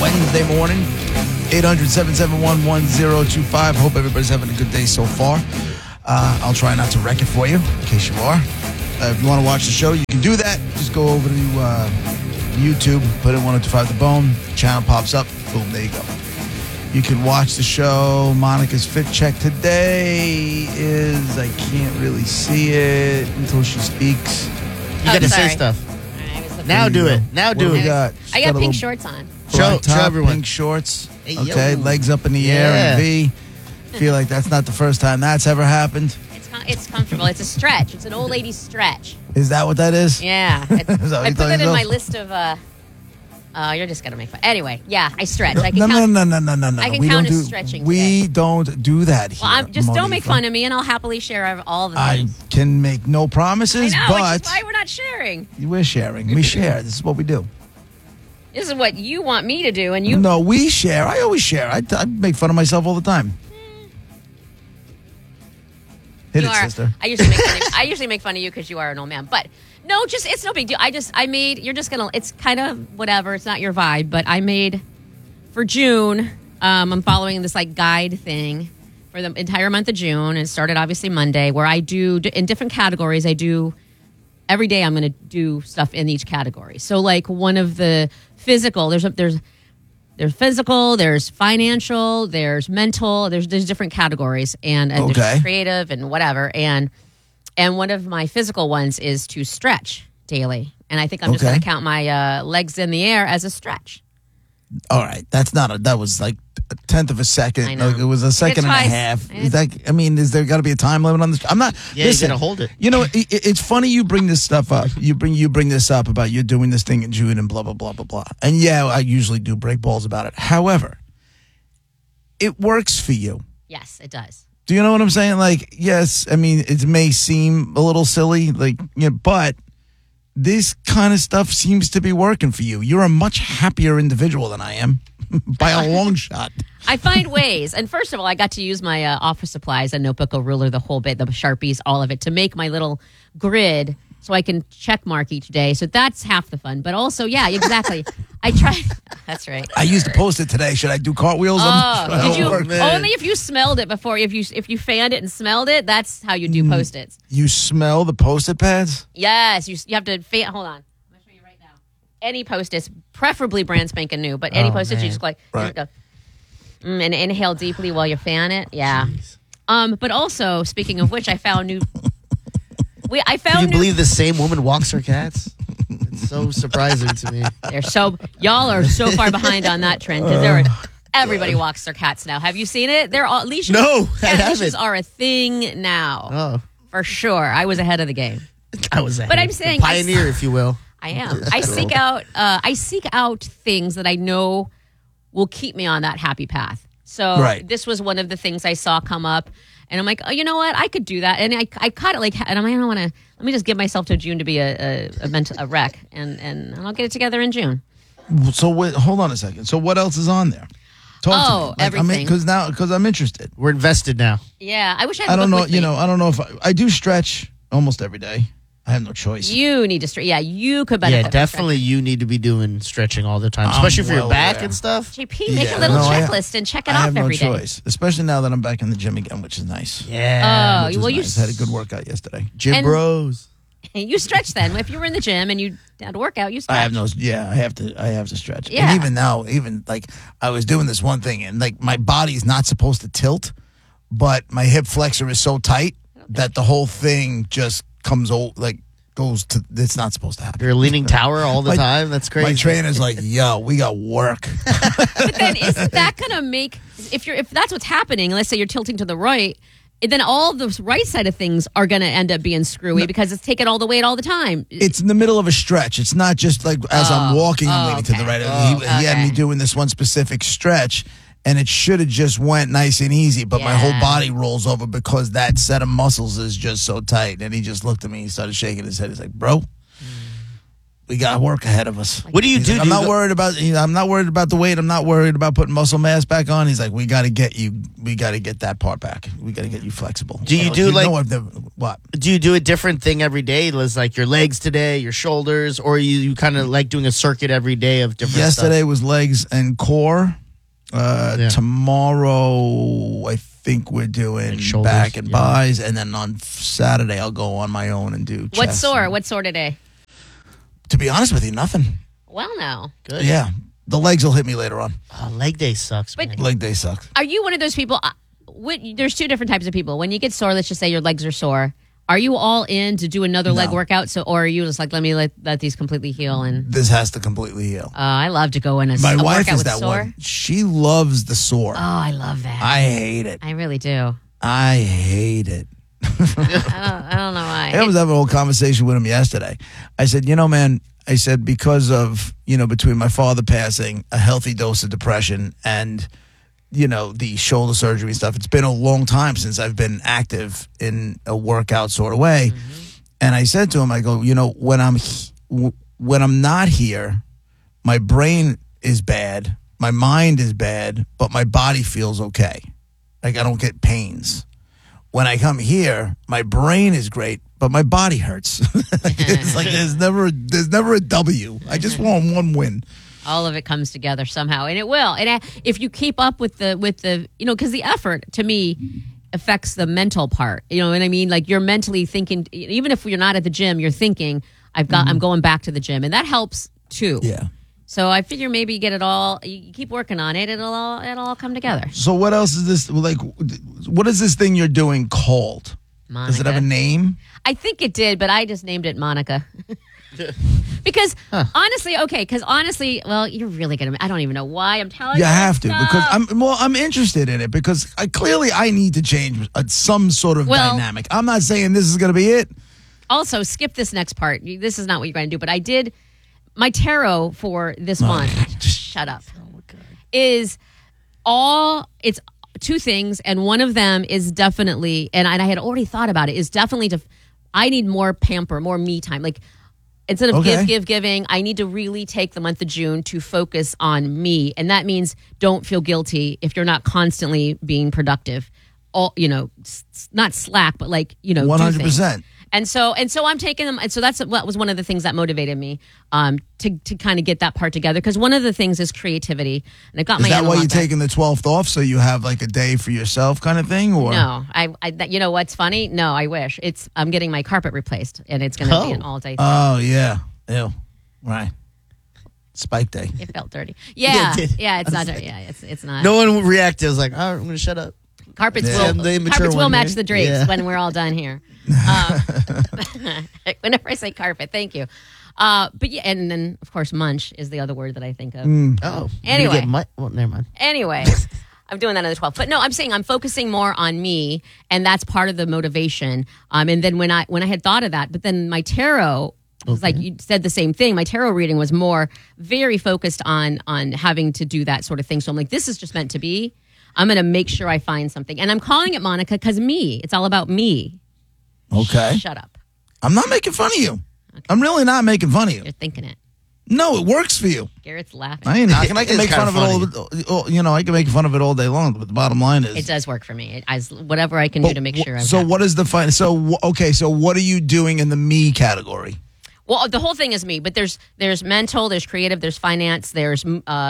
Wednesday morning. 800-771-1025. Hope everybody's having a good day so far. I'll try not to wreck it for you, in case you are. If you want to watch the show, you can do that. Just go over to YouTube, put in 1025 The Bone. The channel pops up. Boom, there you go. You can watch the show. Monica's Fit Check today is, I can't really see it until she speaks. You got to say stuff. Now do it. Now do it. I got pink shorts on. Show everyone. Pink shorts. Hey, okay, legs up in the air and V. Feel like that's not the first time that's ever happened. It's comfortable. It's a stretch. It's an old lady stretch. Is that what that is? Yeah. I put it in my list of... you're just going to make fun. Anyway, yeah, I stretch. I can count. No. I can count as stretching We don't do that here. Well, just don't make fun of me, and I'll happily share all the things. I can make no promises, I know, but... which is why we're not sharing. We're sharing. We share. This is what we do. This is what you want me to do, and you... No, we share. I always share. I make fun of myself all the time. Hit it, sister. I usually make fun of you because you are an old man. But no, it's no big deal. It's kind of whatever. It's not your vibe. But I made, for June, I'm following this like guide thing for the entire month of June. And it started obviously Monday, where I do, in different categories, every day I'm going to do stuff in each category. So like one of the physical, there's physical, there's financial, there's mental, there's different categories, and there's creative and whatever. And one of my physical ones is to stretch daily. And I think I'm just going to count my legs in the air as a stretch. All right. That was like a tenth of a second. I know. Like it was a second and a half. Is there got to be a time limit on this? I'm not. Yeah, listen, you got to hold it. You know, it's funny you bring this stuff up. You bring this up about you're doing this thing in June and blah, blah, blah, blah, blah. And yeah, I usually do break balls about it. However, it works for you. Yes, it does. Do you know what I'm saying? Like, yes, I mean, it may seem a little silly, but this kind of stuff seems to be working for you. You're a much happier individual than I am by a long shot. I find ways. And first of all, I got to use my office supplies, a notebook, a ruler, the whole bit, the Sharpies, all of it, to make my little grid so I can check mark each day. So that's half the fun. But also, yeah, exactly. I tried. That's right. I used to post it today. Should I do cartwheels? Did you? Only if you smelled it before. If you fanned it and smelled it, that's how you do Post-its. You smell the Post-it pads? Yes. You have to fan. Hold on. I'm going to show you right now. Any Post-its, preferably brand spanking new, but any Post-its, you just go, right. Just go and inhale deeply while you fan it. Yeah. Jeez. But also, speaking of which, I found new... Can you believe the same woman walks her cats? It's so surprising to me. Y'all are so far behind on that trend because everybody walks their cats now. Have you seen it? They're all leashes. No, I cat haven't. leashes are a thing now. Oh, for sure. I was ahead of the game. I was ahead. But I'm saying the pioneer, if you will. I am. I seek out things that I know will keep me on that happy path. So This was one of the things I saw come up. And I'm like, oh, you know what? I could do that. And I caught it and I'm like, I don't want to. Let me just give myself to June to be a wreck, and I'll get it together in June. So hold on a second. So what else is on there? Talk to me. Everything. Because I'm interested. We're invested now. Yeah, I wish I had. I don't know. I don't know if I do stretch almost every day. I have no choice. You need to stretch. Yeah, you could benefit. Yeah, definitely. You need to be doing stretching all the time, especially for your back and stuff. JP, make a little checklist and check it off every day. I have no choice, especially now that I'm back in the gym again, which is nice. Yeah. Oh, well, nice. I had a good workout yesterday. Gym bros. You stretch then. If you were in the gym and you had to work out, you stretch. I have to stretch. Yeah. And even now, like I was doing this one thing, and like my body's not supposed to tilt, but my hip flexor is so tight that the whole thing just comes goes to. It's not supposed to happen. You're a leaning tower all the time. That's crazy. My trainer's like, "Yo, we got work." But then, isn't that gonna make if that's what's happening? Let's say you're tilting to the right. Then all the right side of things are going to end up being screwy because it's taking all the weight all the time. It's in the middle of a stretch. It's not just like as I'm walking, I'm leaning to the right. He had me doing this one specific stretch, and it should have just went nice and easy, but my whole body rolls over because that set of muscles is just so tight. And he just looked at me, he started shaking his head. He's like, bro, We got work ahead of us. What do you do? Like, I'm not worried about the weight. I'm not worried about putting muscle mass back on. He's like, we got to get that part back. We got to get you flexible. Do you do what? Do you do a different thing every day? It's like your legs today, your shoulders, or you kind of like doing a circuit every day of different Yesterday stuff? was legs and core. Tomorrow, I think we're doing shoulders, back and buys. And then on Saturday, I'll go on my own and do chest. What's sore? What's sore today? To be honest with you, nothing. Well, no. Good. Yeah. The legs will hit me later on. Oh, leg day sucks, man. Leg day sucks. Are you one of those people? There's two different types of people. When you get sore, let's just say your legs are sore. Are you all in to do another leg workout? Or are you just like, let me let these completely heal? And this has to completely heal. I love to go in My a wife workout is with that sore. one. She loves the sore. Oh, I love that. I hate it. I really do. I hate it. I don't know why. I was having a whole conversation with him yesterday. I said, man, because of, between my father passing, a healthy dose of depression and, the shoulder surgery and stuff, it's been a long time since I've been active in a workout sort of way. Mm-hmm. And I said to him, I go, when I'm not here, my brain is bad, my mind is bad, but my body feels okay. Like I don't get pains. When I come here, my brain is great, but my body hurts. It's like there's never a W. I just want one win. All of it comes together somehow, and it will. And if you keep up with the because the effort to me affects the mental part. You know what I mean? Like you're mentally thinking, even if you're not at the gym, you're thinking, I'm going back to the gym, and that helps too. Yeah. So I figure maybe you get it all. You keep working on it, it'll all come together. So what else is this like? What is this thing you're doing called? Monica. Does it have a name? I think it did, but I just named it Monica. Because honestly, well, you're really gonna. I don't even know why I'm telling you. You have to stuff. because I'm interested in it because I need to change some sort of dynamic. I'm not saying this is gonna be it. Also, skip this next part. This is not what you're going to do, but I did my tarot for this month. Shut up. Oh, God. It's two things, and one of them is definitely, and I had already thought about it, is definitely I need more more me time. Like, instead of giving, I need to really take the month of June to focus on me. And that means don't feel guilty if you're not constantly being productive. Not slack, but 100%. And so I'm taking them. And so that was one of the things that motivated me to kind of get that part together. Because one of the things is creativity. And I've got is that why you're taking the 12th off? So you have like a day for yourself kind of thing? Or no, you know what's funny? No, I wish I'm getting my carpet replaced and it's going to be an all day thing. Oh yeah. Ew. Right. Spike day. It felt dirty. Yeah. It did. Yeah, it's not dirty. Yeah, it's not. No one reacted. I was like, I'm going to shut up. Carpets will match the drapes when we're all done here. Whenever I say carpet, thank you. But yeah, and then of course munch is the other word that I think of. Anyway, never mind. Anyway, I'm doing that on the 12th. But no, I'm saying I'm focusing more on me, and that's part of the motivation. And then when I had thought of that, but then my tarot was like you said the same thing. My tarot reading was very focused on having to do that sort of thing. So I'm like, this is just meant to be. I'm going to make sure I find something. And I'm calling it Monica because me. It's all about me. Okay. Shut up. I'm not making fun of you. Okay. I'm really not making fun of you. You're thinking it. No, it works for you. Garrett's laughing. I can make fun of it all. I can make fun of it all day long. But the bottom line is, it does work for me. Whatever I can do to make sure. What is the fine? So what are you doing in the me category? Well, the whole thing is me. But there's mental, there's creative, there's finance, there's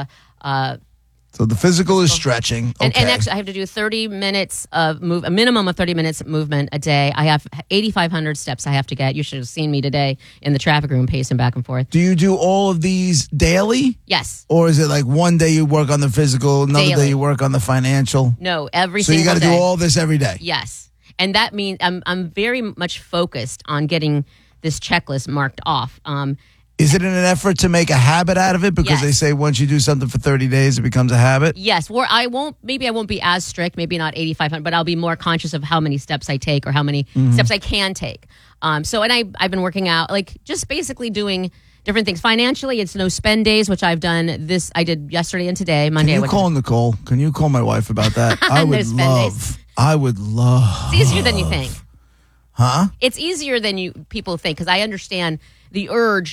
So the physical is stretching. Okay. And actually, I have to do 30 minutes of a minimum of 30 minutes of movement a day. I have 8,500 steps I have to get. You should have seen me today in the traffic room pacing back and forth. Do you do all of these daily? Yes. Or is it like one day you work on the physical, another day you work on the financial? No, every single day. So you got to do all this every day? Yes. And that means I'm very much focused on getting this checklist marked off. Is it in an effort to make a habit out of it? Because they say once you do something for 30 days, it becomes a habit? Yes. I won't be as strict, maybe not 8,500, but I'll be more conscious of how many steps I take or how many steps I can take. And I've been working out, like just basically doing different things. Financially, it's no spend days, which I've done I did yesterday and today. Monday. Can you call Nicole? Can you call my wife about that? I would love. It's easier than you think. Huh? It's easier than people think because I understand the urge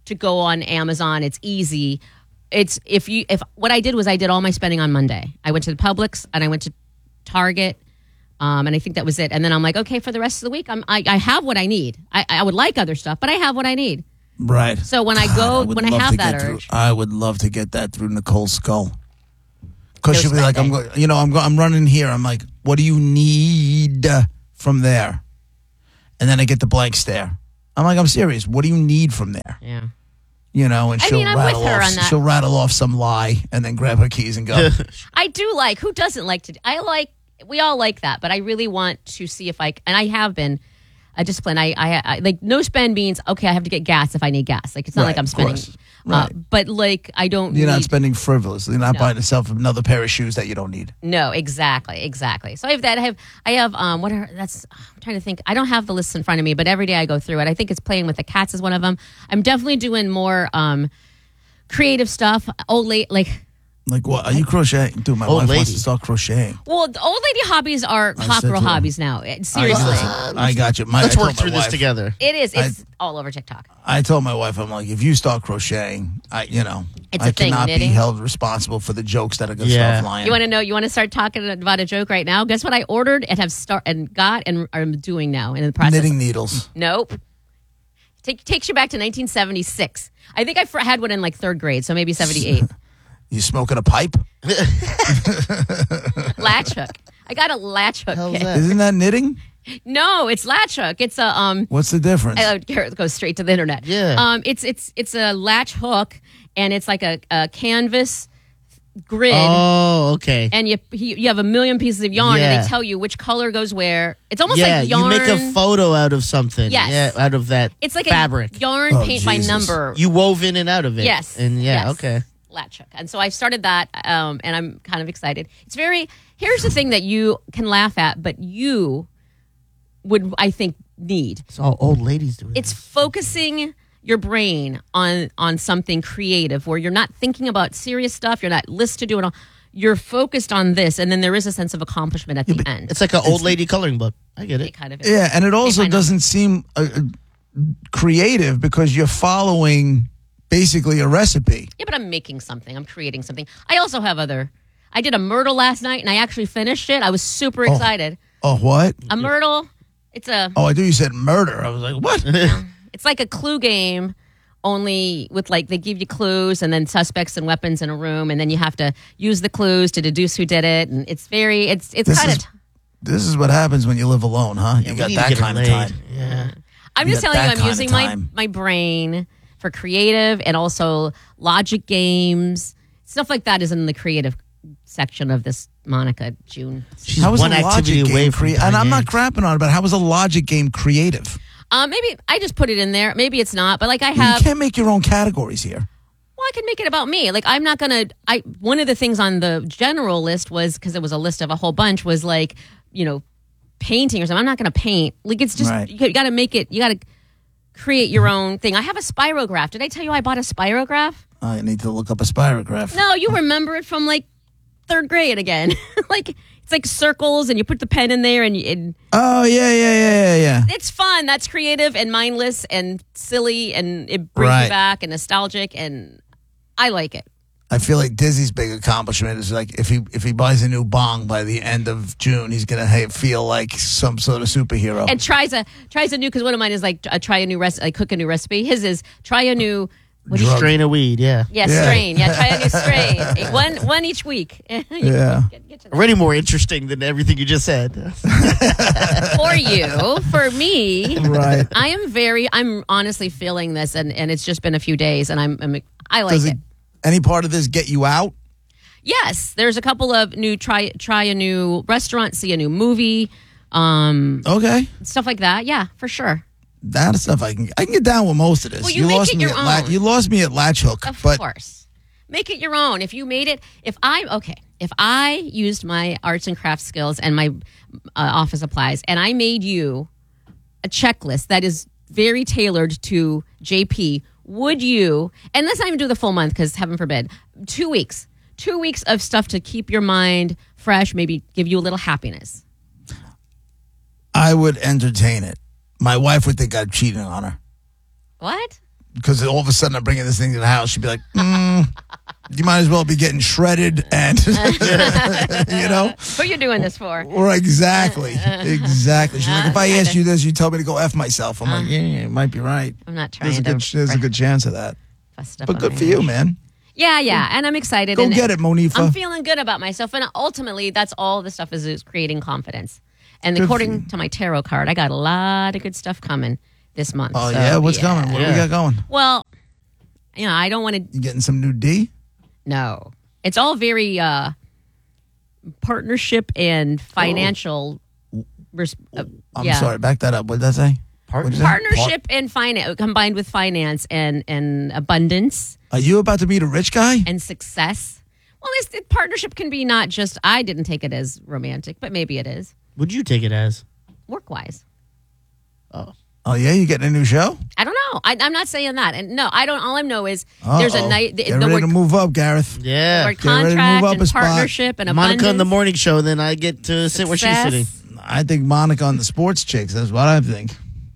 to go on Amazon. It's easy. It's if what I did was I did all my spending on Monday. I went to the Publix and I went to Target. And I think that was it. And then I'm like, okay, for the rest of the week, I have what I need. I would like other stuff, but I have what I need. Right. So when I have that urge, I would love to get that through Nicole's skull. Because No she'll be like, spending. I'm running here. I'm like, what do you need from there? And then I get the blank stare. I'm like, I'm serious. What do you need from there? yeah. And I she'll mean, I'm rattle with her off. on that. She'll rattle off some lie and then grab her keys and go. I do like, who doesn't like to, we all like that, but I really want to see if and I have been a discipline. I like no spend means, okay, I have to get gas if I need gas. Like, it's not Right, like I'm of spending, course. Right. but like, I don't You're not need- spending frivolously. You're not No. buying yourself another pair of shoes that you don't need. No, exactly. So I have that. I have I'm trying to think. I don't have the list in front of me, but every day I go through it. I think it's playing with the cats is one of them. I'm definitely doing more creative stuff. Like what? Are you crocheting? Dude, my Old wife lady. wants to start crocheting. Well, the old lady hobbies are hot said girl to her. hobbies now. Seriously, I got you. Let's I work told my through this wife- together. it is. It's all over TikTok. I told my wife, I'm like, if you start crocheting, It's I a thing, cannot be knitting. held responsible for the jokes that are going to Yeah. start flying. You want to know? You want to start talking about a joke right now? Guess what I ordered and am doing now in the process. Knitting needles. Nope. Takes you back to 1976. I think I had one in like third grade, so maybe 78. You smoking a pipe? Latch hook. I got a latch hook. Hell's kit. that? Isn't that knitting? No, it's latch hook. It's a What's the difference? It goes straight to the internet. Yeah. It's a latch hook, and it's like a canvas grid. Oh, okay. And you have a million pieces of yarn, and Yeah. they tell you which color goes where. It's almost Yeah, like yarn. you make a photo out of something. Yes. Yeah, out of that It's like fabric. a yarn Oh, paint by Jesus. number. You wove in and out of it. Yes. And yeah, Yes. okay. Latch hook. And so I started that, and I'm kind of excited. Here's the thing that you can laugh at, but you would, I think, need. It's all old ladies doing It's focusing your brain on something creative where you're not thinking about serious stuff. You're not lists to do it all. You're focused on this, and then there is a sense of accomplishment at the end. It's like an old lady coloring book. I get It it. kind of is. Yeah, and it also find doesn't seem creative because you're following basically a recipe. Yeah, but I'm making something. I'm creating something. I also have I did a myrtle last night, and I actually finished it. I was super excited. Oh, what? A myrtle. It's a. Oh, I thought you said murder. I was like, what? It's like a clue game, only with like they give you clues and then suspects and weapons in a room, and then you have to use the clues to deduce who did it. And it's This kind is- of. This is what happens when you live alone, huh? Yeah, You we got need to that get it kind of laid. time. Yeah. I'm You just got telling you, that I'm kind of using time. my brain for creative and also logic games. Stuff like that is in the creative section of this Monica June. She's How is one a activity logic away game from and I'm not Diane. crapping on it, but how is a logic game creative? Maybe I just put it in there. Maybe it's not, but like I You have. can't make your own categories here. Well, I can make it about me. Like I'm not gonna. One of the things on the general list was because it was a list of a whole bunch was like painting or something. I'm not gonna paint. Like it's just Right. you got to make it. You got to create your own thing. I have a spirograph. Did I tell you I bought a spirograph? I need to look up a spirograph. No, you remember it from like third grade again. Like it's like circles, and you put the pen in there, and Oh, yeah. it's fun. That's creative and mindless and silly, and it brings Right. you back and nostalgic, and I like it. I feel like Dizzy's big accomplishment is like if he buys a new bong by the end of June, he's gonna feel like some sort of superhero. And tries a new, because one of mine is like try a new recipe, like cook a new recipe. His is try a new Drug. Strain of weed, yeah. strain. Yeah, try a new strain. one each week. Yeah. Get to Already more interesting than everything you just said. for you, for me, Right. I'm honestly feeling this, and it's just been a few days, and I like Does it. any part of this get you out? Yes, there's a couple of new try a new restaurant, see a new movie, Okay. stuff like that. Yeah, for sure. That stuff I can get down with most of this. Well, you make lost it me your at own. you lost me at Latch Hook, Of but course. Make it your own. If you made it, if I used my arts and crafts skills and my office supplies, and I made you a checklist that is very tailored to JP, would you, and let's not even do the full month because heaven forbid, 2 weeks of stuff to keep your mind fresh, maybe give you a little happiness. I would entertain it. My wife would think I'm cheating on her. What? because all of a sudden I'm bringing this thing to the house, she'd be like, you might as well be getting shredded and, you know? What are you doing this for? Or exactly. She's like, if I asked you this, you tell me to go F myself. I'm like, yeah, you might be right. I'm not trying There's a good chance of that. Stuff But good for you, man. Yeah, and I'm excited. Go and get it, Monifa. I'm feeling good about myself, and ultimately, that's all the stuff is creating confidence. And Good according to my tarot card, I got a lot of good stuff coming this month. Oh, so, yeah? What's coming? What do we got going? Well, I don't want to. You getting some new D? No, it's all very partnership and financial. I'm sorry, back that up. What did that say? Partnership and finance combined with finance and abundance. Are you about to meet a rich guy? And success. Well, this partnership can be not just. I didn't take it as romantic, but maybe it is What'd you take it as? work-wise. Oh, yeah? You getting a new show? I don't know. I'm not saying that. And no, I don't. All I know is Uh-oh. there's a night. Get ready to move up, Gareth. Yeah. word Get ready to move contract up a and spot. partnership and abundance. Monica on the morning show, then I get to sit where she's Success. sitting. I think Monica on the sports chicks. That's what I think.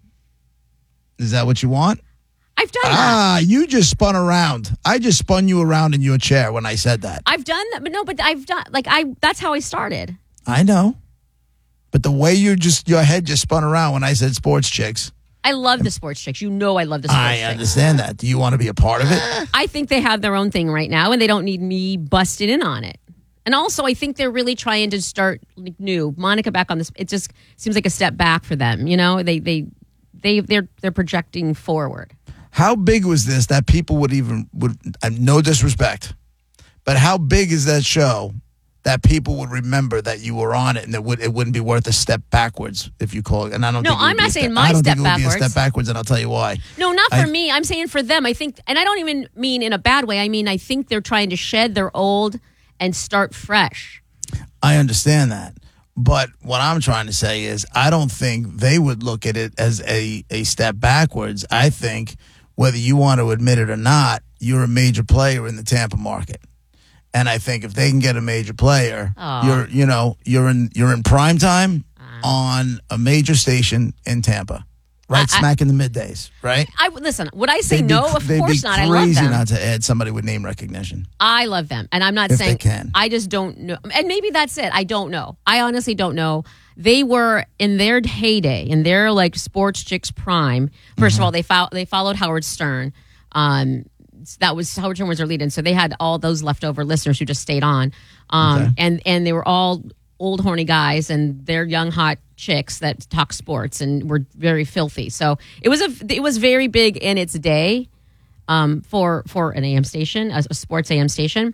Is that what you want? I've done that. You just spun around. I just spun you around in your chair when I said that. I've done that, but no, but I've done that's how I started. I know. But the way your head just spun around when I said sports chicks. I love the sports chicks. You know I love the sports I chicks. understand that. Do you want to be a part of it? I think they have their own thing right now, and they don't need me busting in on it. And also, I think they're really trying to start new. Monica back on this. It just seems like a step back for them. You know, they're projecting forward. How big was this that people would no disrespect, but how big is that show that people would remember that you were on it, and it wouldn't be worth a step backwards if you call it. And I don't. No, think it would I'm be not a saying step, my I don't step think it would be a backwards. step backwards, and I'll tell you why. No, not for me. I'm saying for them. I think, and I don't even mean in a bad way. I mean, I think they're trying to shed their old and start fresh. I understand that. But what I'm trying to say is I don't think they would look at it as a step backwards. I think whether you want to admit it or not, you're a major player in the Tampa market. And I think if they can get a major player, you're in prime time on a major station in Tampa. Right smack in the middays, right? Listen, would I say no? Of course not. I love Crazy them. not to add somebody with name recognition. I love them. And I'm not If saying they can. I just don't know. And maybe that's it. I don't know. I honestly don't know. They were in their heyday, in their like sports chicks prime. First of all, they followed Howard Stern. That was Howard Stern was their lead in. So they had all those leftover listeners who just stayed on. And they were all old horny guys, and they're young hot chicks that talk sports and were very filthy. So it was very big in its day for an AM station, a sports AM station.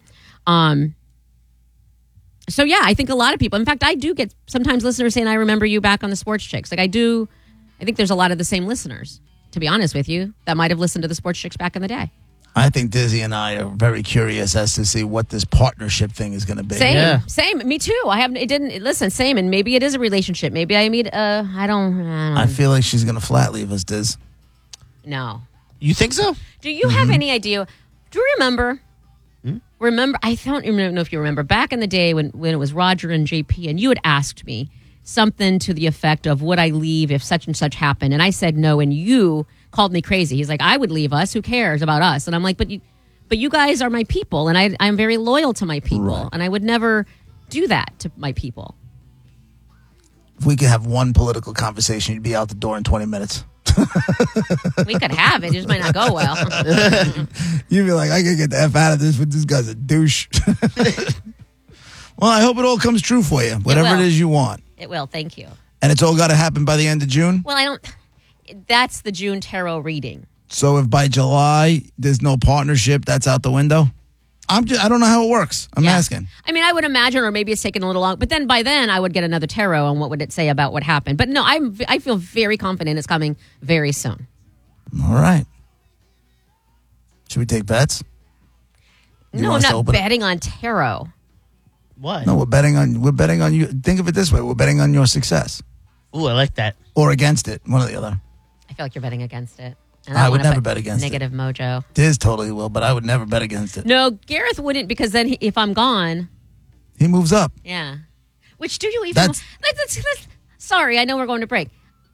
So yeah, I think a lot of people. In fact, I do get sometimes listeners saying, "I remember you back on the sports chicks." Like I do. I think there's a lot of the same listeners, to be honest with you, that might have listened to the sports chicks back in the day. I think Dizzy and I are very curious as to see what this partnership thing is going to be. Same. Me too. Same. And maybe it is a relationship. Maybe I meet. I don't. I feel like she's going to flat leave us, Diz. No. You think so? Do you have any idea? Do you remember? Remember? I don't even know if you remember back in the day when it was Roger and JP, and you had asked me something to the effect of, "Would I leave if such and such happened?" And I said no, and you called me crazy. He's like, "I would leave us. Who cares about us?" And I'm like, "But you guys are my people, and I'm very loyal to my people, Right. and I would never do that to my people." If we could have one political conversation, you'd be out the door in 20 minutes. We could have it. It just might not go well. You'd be like, I gotta get the F out of this, but this guy's a douche. Well, I hope it all comes true for you, whatever it will. is you want. It will. Thank you. And it's all got to happen by the end of June. Well, I don't. That's the June tarot reading. So if by July there's no partnership, that's out the window. I don't know how it works. I'm asking. I mean, I would imagine, or maybe it's taken a little long. But then by then, I would get another tarot, and what would it say about what happened? But no, I feel very confident it's coming very soon. All right. Should we take bets? You No, want I'm us to not open it? betting on tarot. What? No, we're betting on you. Think of it this way: we're betting on your success Ooh, I like that. or against it, one or the other. I feel like you're betting against it. And I don't would wanna never put bet against it. negative mojo. Diz totally will, but I would never bet against it. No, Gareth wouldn't, because then if I'm gone, He moves up. yeah. Which do you even? That's- Sorry, I know we're going to break.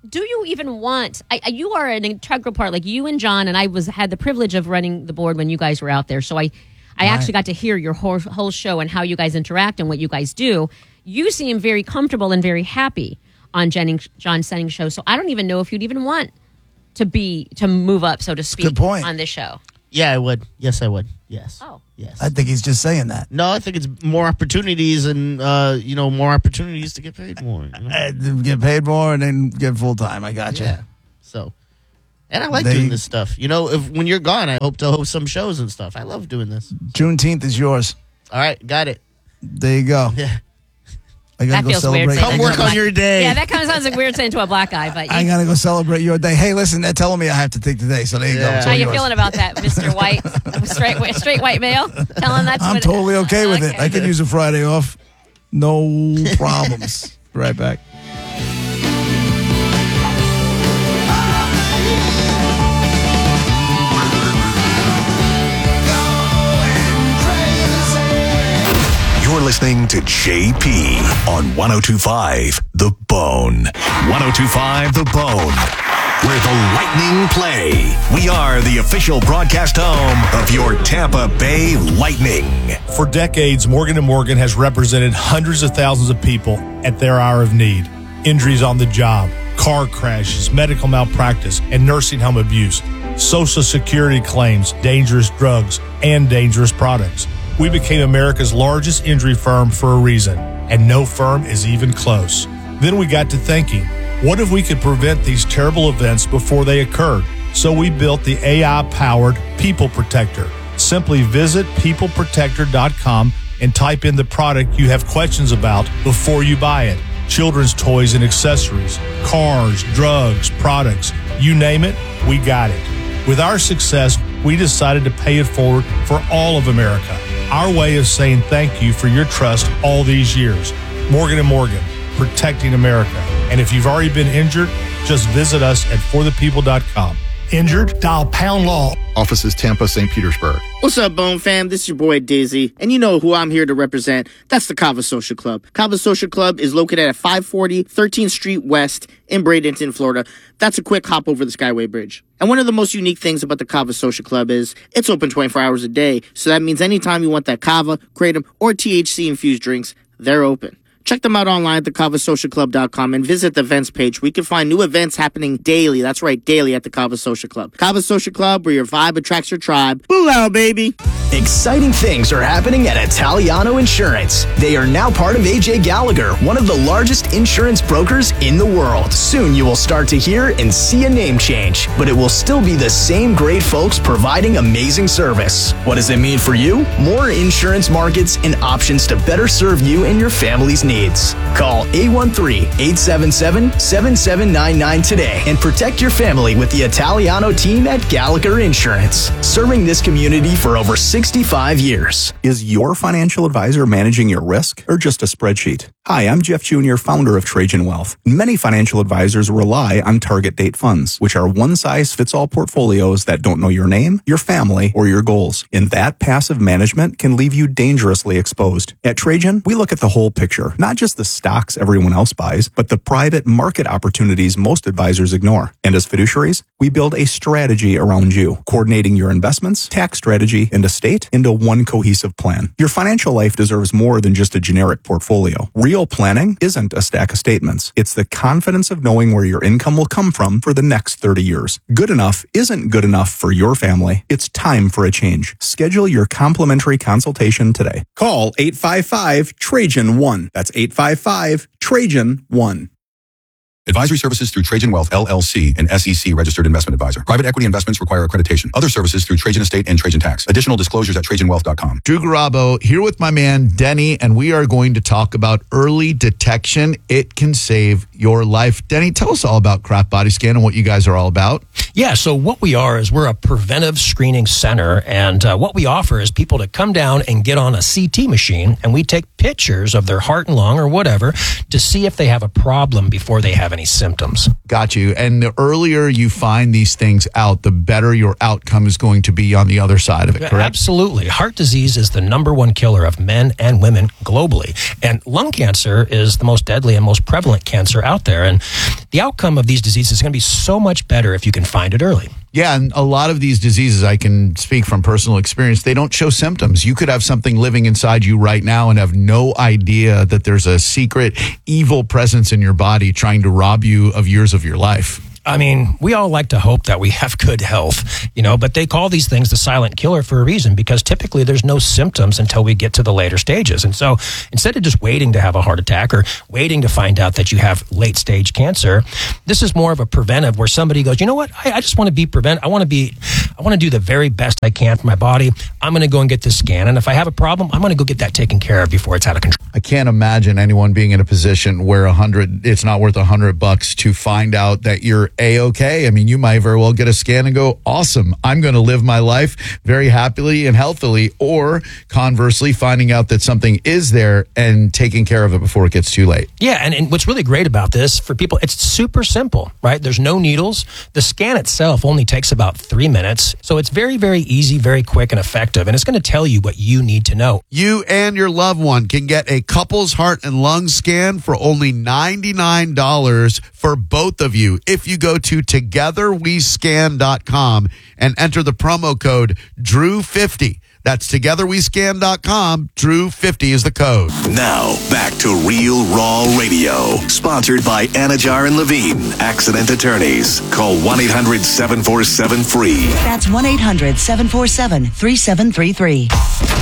do you even want? You are an integral part. Like you and John and I had the privilege of running the board when you guys were out there. So I actually got to hear your whole show and how you guys interact and what you guys do. You seem very comfortable and very happy on John Senning's show. So I don't even know if you'd even want to move up, so to speak, Good point. on this show. Yeah, I would. Yes, I would. Yes. Oh. Yes. I think he's just saying that. No, I think it's more opportunities and, more opportunities to get paid more. You know? Get paid more and then get full time. I got you. Yeah. So, and I like doing this stuff. When you're gone, I hope to host some shows and stuff. I love doing this. Juneteenth is yours. All right, got it. There you go. Yeah. I gotta That go feels celebrate. weird. Come work on your day. Yeah, that kind of sounds like weird saying to a black guy, but I gotta go celebrate your day. Hey, listen, they're telling me I have to take the day, so there you go. It's how all you yours. feeling about that, Mr. White? Straight white male? Telling that's I'm what totally okay with it. Okay. I could use a Friday off. No problems. Right back. You're listening to JP on 102.5 The Bone. 102.5 The Bone, where the Lightning play. We are the official broadcast home of your Tampa Bay Lightning. For decades, Morgan & Morgan has represented hundreds of thousands of people at their hour of need. Injuries on the job, car crashes, medical malpractice, and nursing home abuse, Social Security claims, dangerous drugs, and dangerous products. We became America's largest injury firm for a reason, and no firm is even close. Then we got to thinking, what if we could prevent these terrible events before they occurred? So we built the AI-powered People Protector. Simply visit peopleprotector.com and type in the product you have questions about before you buy it. Children's toys and accessories, cars, drugs, products, you name it, we got it. With our success, we decided to pay it forward for all of America. Our way of saying thank you for your trust all these years. Morgan & Morgan, protecting America. And if you've already been injured, just visit us at forthepeople.com. Injured? Dial pound law. Offices Tampa, St. Petersburg. What's up, Bone fam? This is your boy Dizzy, and you know who I'm here to represent. That's the Kava Social Club. Kava Social Club is located at 540 13th Street West in Bradenton, Florida. That's a quick hop over the Skyway Bridge. And one of the most unique things about the Kava Social Club is it's open 24 hours a day, so that means anytime you want that Kava, Kratom, or THC-infused drinks, they're open. Check them out online at thekavasocialclub.com and visit the events page where you can find new events happening daily. That's right, daily at the Kava Social Club. Kava Social Club, where your vibe attracts your tribe. Boo out, baby! Exciting things are happening at Italiano Insurance. They are now part of AJ Gallagher, one of the largest insurance brokers in the world. Soon you will start to hear and see a name change, but it will still be the same great folks providing amazing service. What does it mean for you? More insurance markets and options to better serve you and your family's needs. Call 813-877-7799 today and protect your family with the Italiano team at Gallagher Insurance, serving this community for over 65 years. Is your financial advisor managing your risk or just a spreadsheet? Hi, I'm Jeff Jr., founder of Trajan Wealth. Many financial advisors rely on target date funds, which are one-size-fits-all portfolios that don't know your name, your family, or your goals. And that passive management can leave you dangerously exposed. At Trajan, we look at the whole picture, not just the stocks everyone else buys, but the private market opportunities most advisors ignore. And as fiduciaries, we build a strategy around you, coordinating your investments, tax strategy, and estate into one cohesive plan. Your financial life deserves more than just a generic portfolio. Real planning isn't a stack of statements. It's the confidence of knowing where your income will come from for the next 30 years. Good enough isn't good enough for your family. It's time for a change. Schedule your complimentary consultation today. Call 855-TRAJAN-1. That's 855-TRAJAN-1. Advisory services through Trajan Wealth, LLC, an SEC registered investment advisor. Private equity investments require accreditation. Other services through Trajan Estate and Trajan Tax. Additional disclosures at TrajanWealth.com. Drew Garabo here with my man Denny, and we are going to talk about early detection. It can save your life. Denny, tell us all about Craft Body Scan and what you guys are all about. Yeah, so what we are is we're a preventive screening center, and what we offer is people to come down and get on a CT machine, and we take pictures of their heart and lung or whatever to see if they have a problem before they have any symptoms. Got you. And the earlier you find these things out, the better your outcome is going to be on the other side of it, correct? Absolutely. Heart disease is the number one killer of men and women globally. And lung cancer is the most deadly and most prevalent cancer out there. And the outcome of these diseases is going to be so much better if you can find it early. Yeah, and a lot of these diseases, I can speak from personal experience, they don't show symptoms. You could have something living inside you right now and have no idea that there's a secret evil presence in your body trying to rob you of years of your life. I mean, we all like to hope that we have good health, but they call these things the silent killer for a reason, because typically there's no symptoms until we get to the later stages. And so instead of just waiting to have a heart attack or waiting to find out that you have late stage cancer, this is more of a preventive where somebody goes, you know what, I just want to be I want to do the very best I can for my body. I'm going to go and get this scan. And if I have a problem, I'm going to go get that taken care of before it's out of control. I can't imagine anyone being in a position where it's not worth $100 to find out that you're A-okay. I mean, you might very well get a scan and go, awesome, I'm going to live my life very happily and healthily. Or conversely, finding out that something is there and taking care of it before it gets too late. Yeah, and what's really great about this for people, it's super simple, right? There's no needles. The scan itself only takes about 3 minutes. So it's very, very easy, very quick and effective. And it's going to tell you what you need to know. You and your loved one can get a couple's heart and lung scan for only $99 for both of you if you go to togetherwescan.com and enter the promo code DREW50. That's togetherwescan.com. DREW50 is the code. Now, back to Real Raw Radio. Sponsored by Anajar and Levine, Accident Attorneys. Call 1-800-747-FREE. That's 1-800-747-3733.